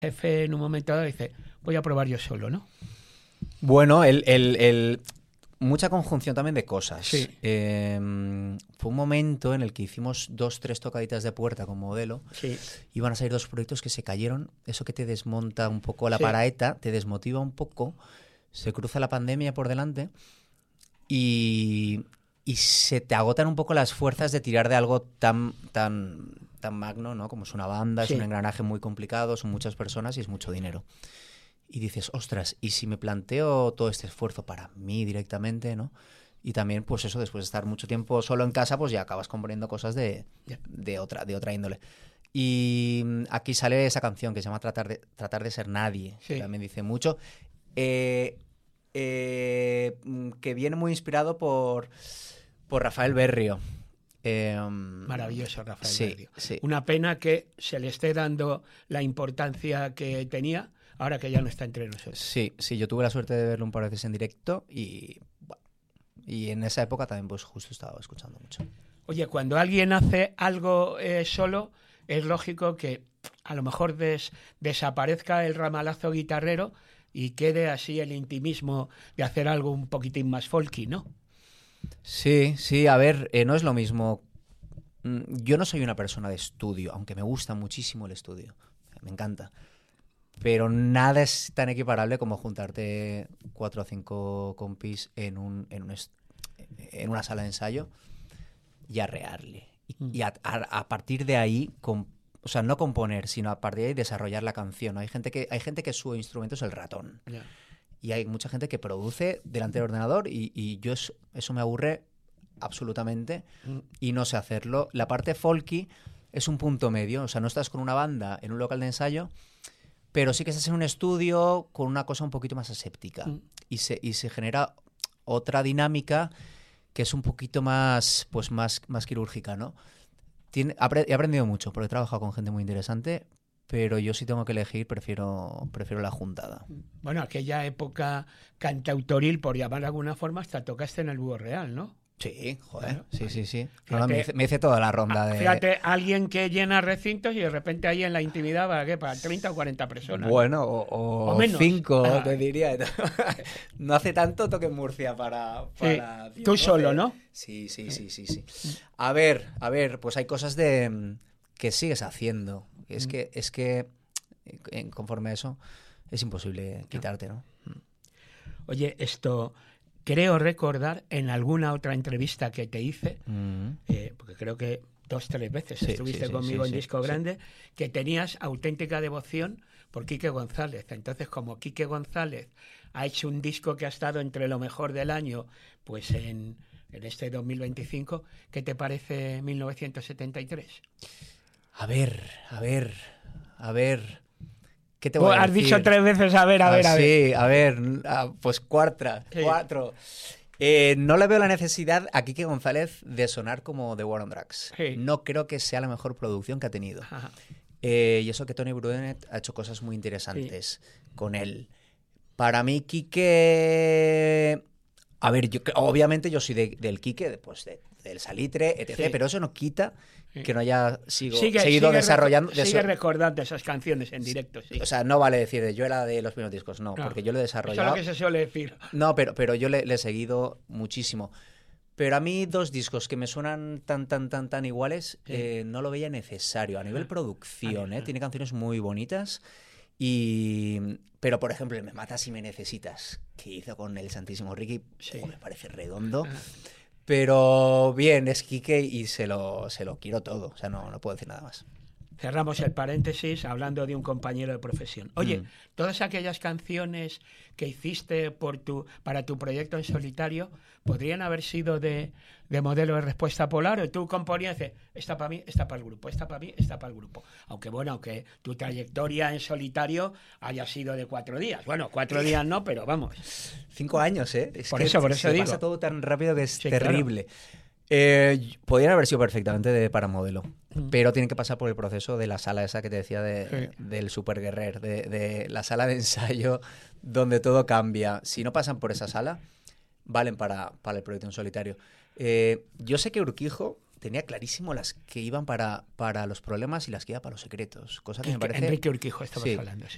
jefe en un momento dado dice, voy a probar yo solo, ¿no? Bueno, mucha conjunción también de cosas. Sí. Fue un momento en el que hicimos 2-3 tocaditas de puerta con Modelo. Sí. Iban a salir 2 proyectos que se cayeron. Eso que te desmonta un poco la Sí. paraeta, te desmotiva un poco. Se cruza la pandemia por delante y se te agotan un poco las fuerzas de tirar de algo tan magno, ¿no? Como es una banda, Sí. es un engranaje muy complicado, son muchas personas y es mucho dinero. Y dices, ostras, ¿y si me planteo todo este esfuerzo para mí directamente, ¿no? Y también, pues eso, después de estar mucho tiempo solo en casa, pues ya acabas componiendo cosas de otra índole. Y aquí sale esa canción que se llama Tratar de ser nadie, Sí. que también dice mucho. Que viene muy inspirado por Rafael Berrio. Maravilloso, Rafael sí, Berrio. sí. Una pena que se le esté dando la importancia que tenía ahora que ya no está entre nosotros. Sí, yo tuve la suerte de verlo un par de veces en directo y en esa época también pues justo estaba escuchando mucho. Oye, cuando alguien hace algo solo, es lógico que a lo mejor desaparezca el ramalazo guitarrero y quede así el intimismo de hacer algo un poquitín más folky, ¿no? Sí, a ver, no es lo mismo. Yo no soy una persona de estudio, aunque me gusta muchísimo el estudio, me encanta. Pero nada es tan equiparable como juntarte 4 o 5 compis en una sala de ensayo y arrearle. Y a partir de ahí, o sea, no componer, sino a partir de ahí desarrollar la canción. Hay gente que su instrumento es el ratón. Yeah. Y hay mucha gente que produce delante del ordenador y yo eso me aburre absolutamente y no sé hacerlo. La parte folky es un punto medio. O sea, no estás con una banda en un local de ensayo, pero sí que estás en un estudio con una cosa un poquito más aséptica. Y se genera otra dinámica que es un poquito más quirúrgica, ¿no? He aprendido mucho porque he trabajado con gente muy interesante, pero yo sí tengo que elegir, prefiero la juntada. Bueno, aquella época cantautoril, por llamar de alguna forma, hasta tocaste en el Búho Real, ¿no? Sí, joder, Claro. sí. Fíjate, Me hice toda la ronda de... Fíjate, alguien que llena recintos y de repente ahí en la intimidad va para 30 o 40 personas. Bueno, o menos. 5, te diría. No hace tanto toqué en Murcia para Sí. Tú solo, ¿no? Sí. A ver, pues hay cosas que sigues haciendo. Es que conforme a eso es imposible quitarte, ¿no? Oye, creo recordar en alguna otra entrevista que te hice, porque creo que 2 o 3 veces estuviste conmigo en Disco Grande, que tenías auténtica devoción por Quique González. Entonces, como Quique González ha hecho un disco que ha estado entre lo mejor del año, pues en este 2025, ¿qué te parece 1973? A ver. ¿Qué te voy a Has decir? dicho 3 veces, a ver. Sí, pues 4. No le veo la necesidad a Quique González de sonar como The War on Drugs. Sí. No creo que sea la mejor producción que ha tenido. Ajá. Y eso que Tony Brudenet ha hecho cosas muy interesantes con él. Para mí, Quique... A ver, obviamente yo soy del Quique, pues del Salitre, etc. Pero eso no quita que no haya seguido desarrollando... Sigue recordando esas canciones en directo, sí. O sea, no vale decir yo era de los primeros discos, no, porque yo lo he desarrollado. Eso es lo que se suele decir. No, pero yo le he seguido muchísimo. Pero a mí 2 discos que me suenan tan iguales, no lo veía necesario. A nivel producción, tiene canciones muy bonitas. Pero, por ejemplo, el Me Matas si me necesitas, que hizo con el Santísimo Ricky, me parece redondo. Pero bien, es Quique y se lo quiero todo. O sea, no puedo decir nada más. Cerramos el paréntesis hablando de un compañero de profesión. Oye, todas aquellas canciones que hiciste para tu proyecto en solitario podrían haber sido de Modelo de Respuesta Polar, o tú componías de esta para mí, esta para el grupo, esta para mí, esta para el grupo. Aunque tu trayectoria en solitario haya sido de 4 días. Bueno, 4 días no, pero vamos. 5 años, ¿eh? Por eso digo. Pasa todo tan rápido que es Sí, terrible. Podrían haber sido perfectamente para Modelo, pero tienen que pasar por el proceso de la sala esa que te decía del superguerrer, de la sala de ensayo donde todo cambia. Si no pasan por esa sala, valen para el proyecto en solitario. Yo sé que Urquijo tenía clarísimo las que iban para los problemas y las que iban para los secretos, cosa que me parece... Enrique Urquijo estabas hablando, sí.